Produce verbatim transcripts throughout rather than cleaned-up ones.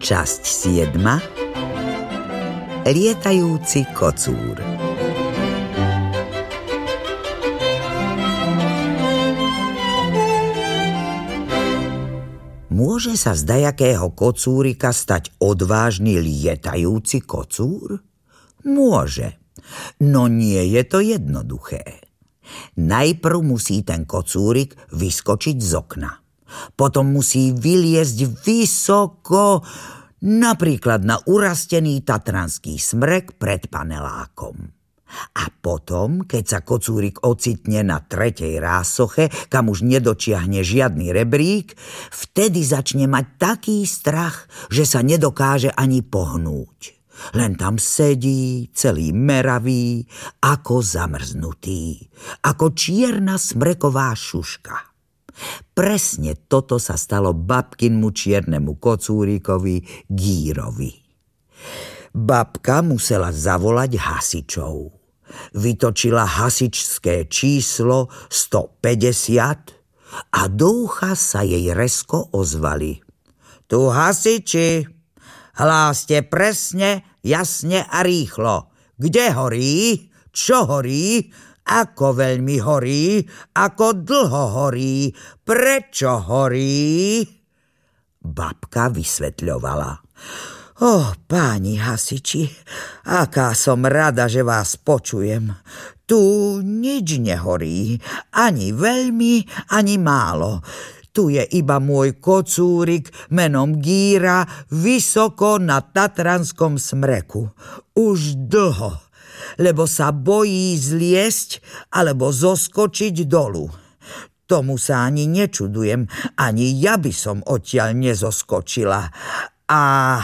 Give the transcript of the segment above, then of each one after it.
Časť siedma. Lietajúci kocúr. Môže sa z dajakého kocúrika stať odvážny lietajúci kocúr? Môže, no nie je to jednoduché. Najprv musí ten kocúrik vyskočiť z okna. Potom musí vyliezť vysoko, napríklad na urastený tatranský smrek pred panelákom. A potom, keď sa kocúrik ocitne na tretej rásoche, kam už nedočiahne žiadny rebrík, vtedy začne mať taký strach, že sa nedokáže ani pohnúť. Len tam sedí, celý meravý, ako zamrznutý, ako čierna smreková šuška. Presne toto sa stalo babkinmu čiernemu kocúrikovi Gírovi. Babka musela zavolať hasičov. Vytočila hasičské číslo sto päťdesiat a do ucha sa jej rezko ozvali. Tu hasiči, hláste presne, jasne a rýchlo. Kde horí? Čo horí? Ako veľmi horí? Ako dlho horí? Prečo horí? Babka vysvetľovala. Oh, páni hasiči, aká som rada, že vás počujem. Tu nič nehorí, ani veľmi, ani málo. Tu je iba môj kocúrik menom Gíra vysoko na tatranskom smreku. Už dlho, lebo sa bojí zliesť alebo zoskočiť dolu. Tomu sa ani nečudujem, ani ja by som odtiaľ nezoskočila. A...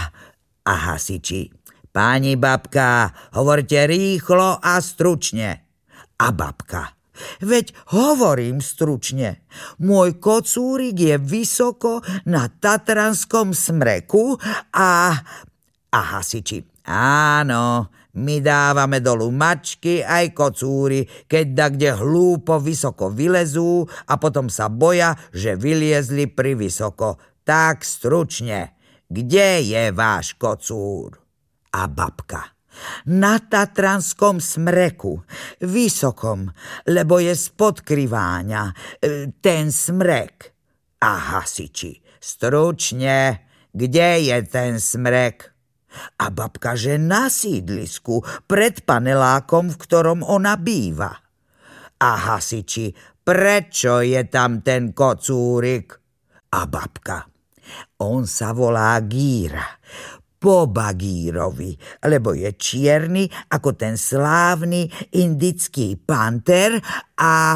A hasiči, páni babka, hovorte rýchlo a stručne. A babka, veď hovorím stručne. Môj kocúrik je vysoko na tatranskom smreku a... A hasiči, áno, my dávame dolu mačky aj kocúry, keď dakde hlúpo vysoko vylezú a potom sa boja, že vyliezli privysoko. Tak stručne. Kde je váš kocúr? A babka. Na tatranskom smreku, vysokom, lebo je spod kriváňa, ten smrek. A hasiči. Stručne, kde je ten smrek? A babka, že na sídlisku, pred panelákom, v ktorom ona býva. A hasiči, prečo je tam ten kocúrik? A babka. On sa volá Gíra, po Bagírovi, lebo je čierny ako ten slávny indický panter a...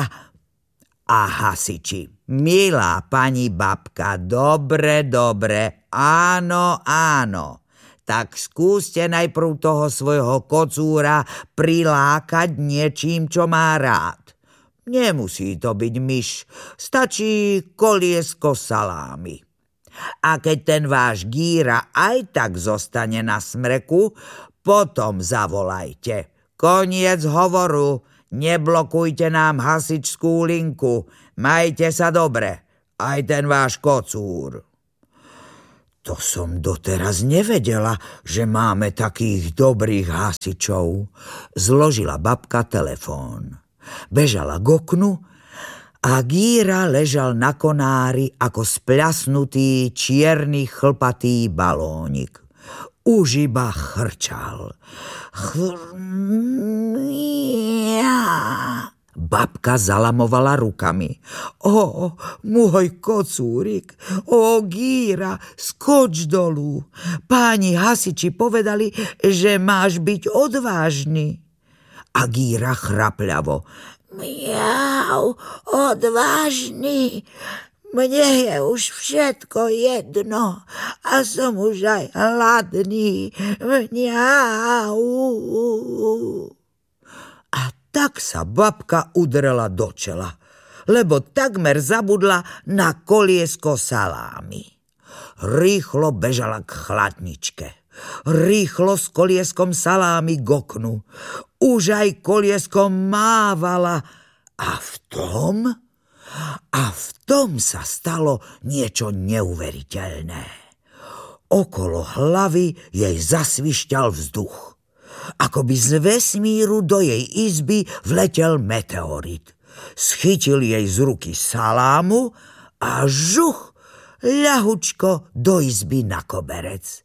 A hasiči, milá pani babka, dobre, dobre, áno, áno. Tak skúste najprv toho svojho kocúra prilákať niečím, čo má rád. Nemusí to byť myš, stačí koliesko salámy. A keď ten váš Gíra aj tak zostane na smreku, potom zavolajte. Koniec hovoru, neblokujte nám hasičskú linku, majte sa dobre, aj ten váš kocúr. To som doteraz nevedela, že máme takých dobrých hasičov. Zložila babka telefón. Bežala k oknu a Gíra ležal na konári ako spľasnutý čierny chlpatý balónik. Už iba chrčal. Chrmia. Babka zalamovala rukami. O, môj kocúrik, o, Gíra, skoč dolu. Páni hasiči povedali, že máš byť odvážny. A Gíra chrapľavo. Mňau, odvážny, mne je už všetko jedno a som už aj hladný. Mňau. A tak sa babka udrela do čela, lebo takmer zabudla na koliesko salámy. Rýchlo bežala k chladničke. Rýchlo s kolieskom salámy k oknu. Už aj kolieskom mávala. A v tom... A v tom sa stalo niečo neuveriteľné. Okolo hlavy jej zasvišťal vzduch. Akoby z vesmíru do jej izby vletel meteorit. Schytil jej z ruky salámu a žuch, ľahučko do izby na koberec.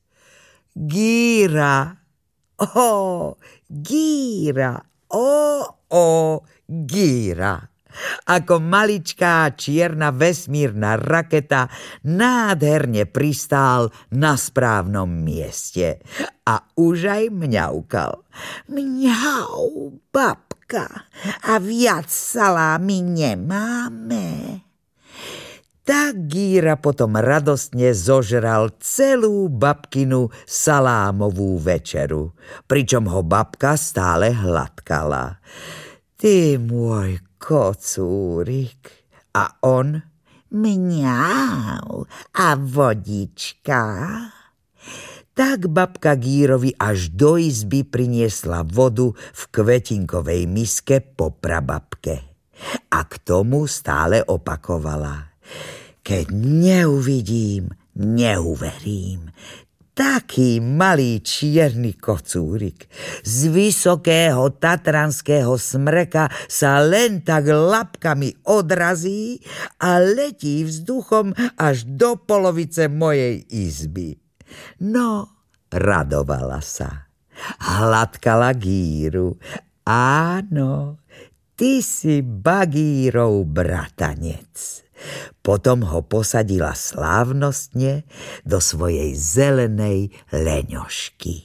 Gíra, ó, gíra, ó, ó, gíra. Ako maličká čierna vesmírna raketa nádherne pristál na správnom mieste a už aj mňaukal. Mňau, babka, a viac salámy nemáme. Tak Gíra potom radostne zožral celú babkinu salámovú večeru, pričom ho babka stále hladkala. Ty môj kocúrik. A on mňau, a vodička. Tak babka Gírovi až do izby priniesla vodu v kvetinkovej miske po prababke. A k tomu stále opakovala. Keď neuvidím, neuverím. Taký malý čierny kocúrik z vysokého tatranského smreka sa len tak labkami odrazí a letí vzduchom až do polovice mojej izby. No, radovala sa. Hladkala Gíru. Áno, ty si Bagírov bratanec. Potom ho posadila slávnostne do svojej zelenej leňošky.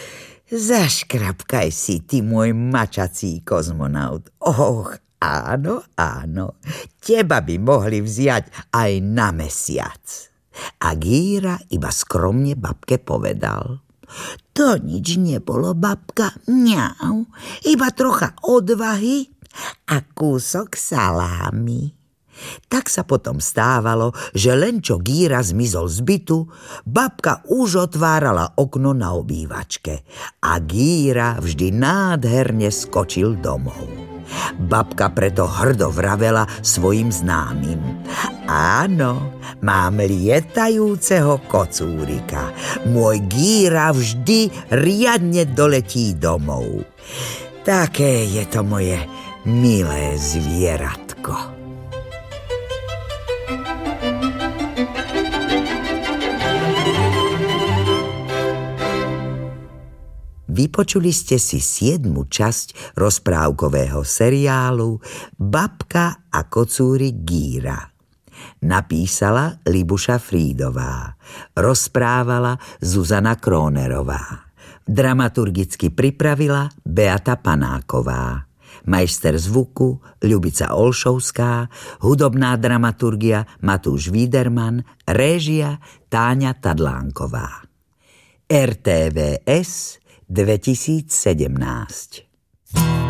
Zaškrapkaj si, ty môj mačací kozmonaut. Och, áno, áno, teba by mohli vziať aj na mesiac. A Gíra iba skromne babke povedal. To nič nebolo, babka, mňau, iba trocha odvahy a kúsok salámy. Tak sa potom stávalo, že len čo Gíra zmizol z bytu, babka už otvárala okno na obývačke a Gíra vždy nádherne skočil domov. Babka preto hrdo vravela svojim známym. Áno, mám lietajúceho kocúrika. Môj Gíra vždy riadne doletí domov. Také je to moje milé zvieratko. Vypočuli ste si siedmu časť rozprávkového seriálu Babka a kocúrik Gíra. Napísala Libuša Frídová, rozprávala Zuzana Krónerová. Dramaturgicky pripravila Beata Panáková. Majster zvuku Ľubica Olšovská, hudobná dramaturgia Matúš Wiederman, réžia Táňa Tadlánková. er té vé es dvetisícsedemnásť